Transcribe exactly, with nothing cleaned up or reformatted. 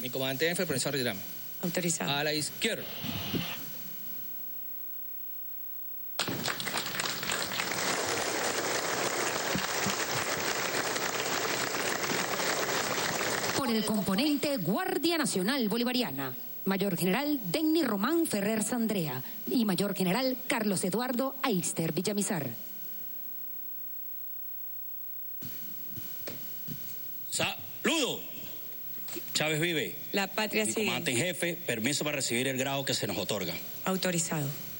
Mi comandante jefe, el profesor Ridram. Autorizado. A la izquierda. Por el componente Guardia Nacional Bolivariana, Mayor General Denny Román Ferrer Sandrea y Mayor General Carlos Eduardo Aister Villamizar. ¡Saludo! Chávez vive. La patria Mi sigue. comandante en jefe, permiso para recibir el grado que se nos otorga. Autorizado.